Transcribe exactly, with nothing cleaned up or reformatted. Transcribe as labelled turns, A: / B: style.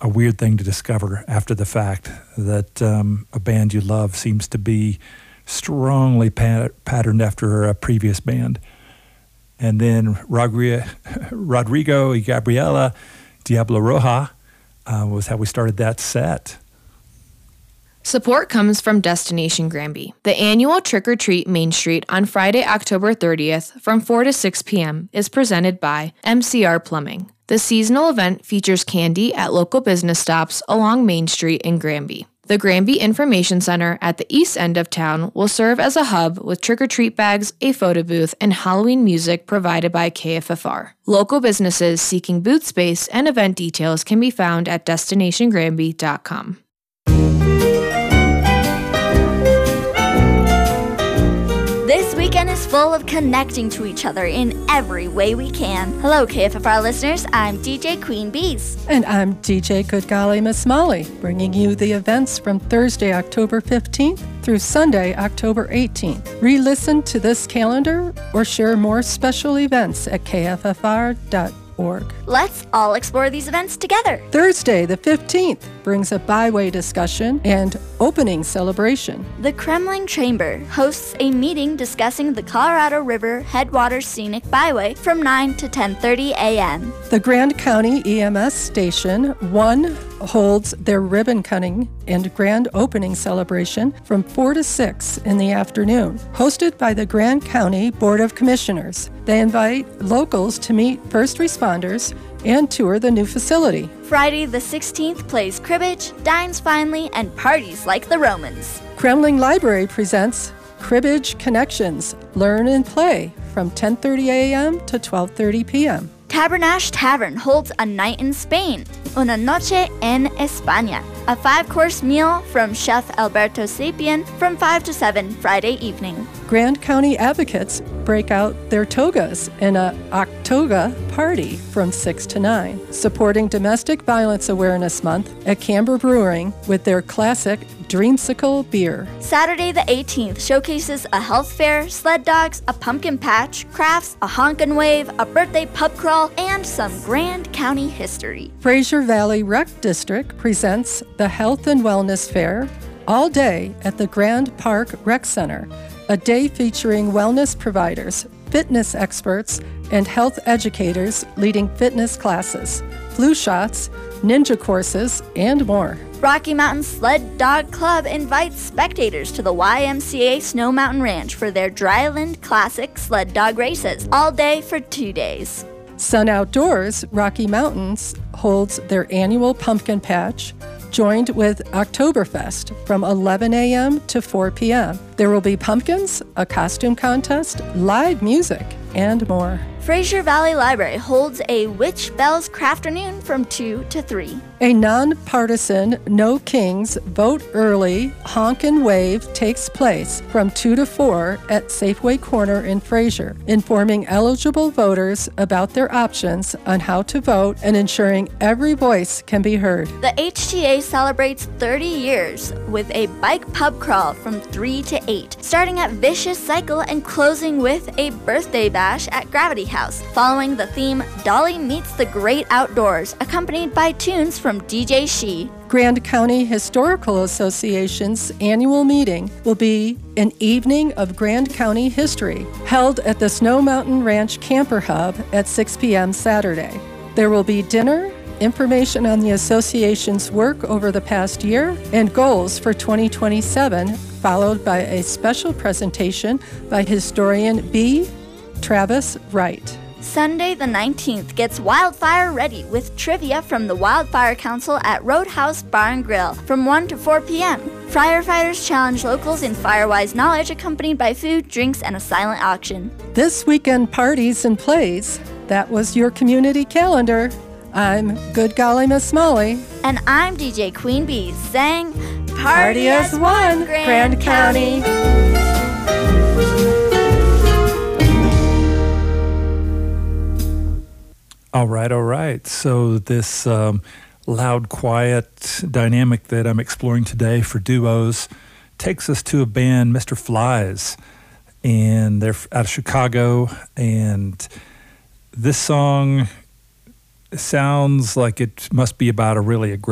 A: a weird thing to discover after the fact, that um, a band you love seems to be strongly pat- patterned after a previous band. And then Rodrigo, Rodrigo y Gabriela, Diablo Roja, uh, was how we started that set.
B: Support comes from Destination Granby. The annual Trick or Treat Main Street on Friday, October thirtieth from four to six p.m. is presented by M C R Plumbing. The seasonal event features candy at local business stops along Main Street in Granby. The Granby Information Center at the east end of town will serve as a hub with trick-or-treat bags, a photo booth, and Halloween music provided by K F F R. Local businesses seeking booth space and event details can be found at destination granby dot com.
C: This weekend is full of connecting to each other in every way we can. Hello, K F F R listeners. I'm D J Queen Bees.
D: And I'm D J Good Golly Miss Molly, bringing you the events from Thursday, October fifteenth through Sunday, October eighteenth. Re-listen to this calendar or share more special events at k f f r dot org.
C: Let's all explore these events together.
D: Thursday, the fifteenth, brings a byway discussion and opening celebration.
C: The Kremling Chamber hosts a meeting discussing the Colorado River Headwaters Scenic Byway from nine to ten thirty a.m.
D: The Grand County E M S Station one holds their ribbon cutting and grand opening celebration from four to six in the afternoon, hosted by the Grand County Board of Commissioners. They invite locals to meet first responders and tour the new facility.
C: Friday the sixteenth plays cribbage, dines finely, and parties like the Romans.
D: Kremling Library presents Cribbage Connections, Learn and Play from ten thirty a.m. to twelve thirty p.m.
C: Tabernash Tavern holds a night in Spain, Una Noche en España, a five-course meal from Chef Alberto Sapien from five to seven Friday evening.
D: Grand County Advocates break out their togas in a Octoga party from six to nine, supporting Domestic Violence Awareness Month at Camber Brewing with their classic Dreamsicle beer.
C: Saturday the eighteenth showcases a health fair, sled dogs, a pumpkin patch, crafts, a honk and wave, a birthday pub crawl, and some Grand County history.
D: Fraser Valley Rec District presents the Health and Wellness Fair all day at the Grand Park Rec Center, a day featuring wellness providers, fitness experts, and health educators leading fitness classes, flu shots, ninja courses, and more.
C: Rocky Mountain Sled Dog Club invites spectators to the Y M C A Snow Mountain Ranch for their Dryland Classic Sled Dog races, all day for two days.
D: Sun Outdoors Rocky Mountains holds their annual pumpkin patch, joined with Oktoberfest from eleven a.m. to four p.m. There will be pumpkins, a costume contest, live music, and more.
C: Fraser Valley Library holds a Witch Bells Crafternoon from two to three.
D: A nonpartisan No Kings Vote Early Honk and Wave takes place from two to four at Safeway Corner in Fraser, informing eligible voters about their options on how to vote and ensuring every voice can be heard.
C: The H T A celebrates thirty years with a bike pub crawl from three to eight, starting at Vicious Cycle and closing with a birthday bash at Gravity House, following the theme Dolly Meets the Great Outdoors, accompanied by tunes from D J She.
D: Grand County Historical Association's annual meeting will be an evening of Grand County history, held at the Snow Mountain Ranch Camper Hub at six p.m. Saturday. There will be dinner, information on the association's work over the past year, and goals for twenty twenty-seven, followed by a special presentation by historian B. Travis Wright.
C: Sunday the nineteenth gets Wildfire ready with trivia from the Wildfire Council at Roadhouse Bar and Grill from one to four p.m. Firefighters challenge locals in Firewise knowledge accompanied by food, drinks, and a silent auction.
D: This weekend parties and plays. That was your community calendar. I'm Good Golly Miss Molly.
C: And I'm D J Queen Bee saying, Party,
D: Party as one, Grand, Grand County. County.
A: All right, all right. So this um, loud, quiet dynamic that I'm exploring today for duos takes us to a band, Mister Flies, and they're out of Chicago. And this song sounds like it must be about a really aggressive